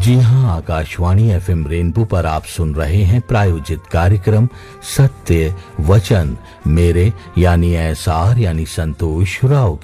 जी हाँ, Akashvani FM rainbow पर आप सुन रहे हैं प्रायोजित कार्यक्रम सत्य वचन मेरे यानी एसआर यानी संतोष राव